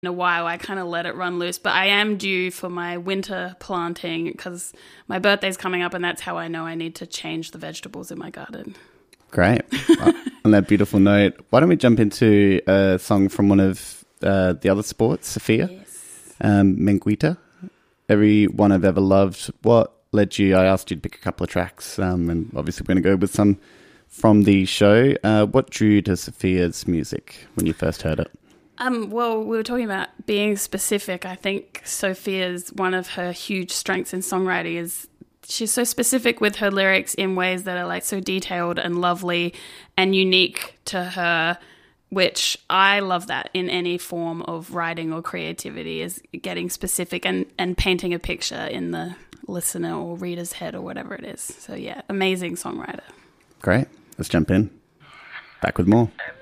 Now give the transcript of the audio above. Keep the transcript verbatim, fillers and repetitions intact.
in a while. I kind of let it run loose, but I am due for my winter planting because my birthday's coming up, and that's how I know I need to change the vegetables in my garden. Great. Well, on that beautiful note, why don't we jump into a song from one of uh, the other sports, Sophia? Yes. Um, Menguita. Everyone I've ever loved. What led you? I asked you to pick a couple of tracks, um, and obviously we're going to go with some from the show. Uh, what drew you to Sophia's music when you first heard it? Um, well, we were talking about being specific. I think Sophia's one of her huge strengths in songwriting is she's so specific with her lyrics in ways that are like so detailed and lovely and unique to her, which I love that in any form of writing or creativity, is getting specific and, and painting a picture in the listener or reader's head or whatever it is. So yeah, amazing songwriter. Great. Let's jump in. Back with more.